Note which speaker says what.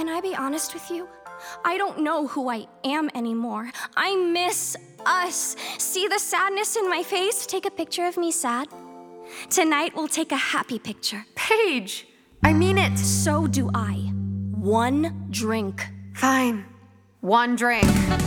Speaker 1: Can I be honest with you? I don't know who I am anymore. I miss us. See the sadness in my face? Take a picture of me sad. Tonight we'll take a happy picture.
Speaker 2: Paige, I mean it.
Speaker 1: So do I. One drink.
Speaker 2: Fine. One drink.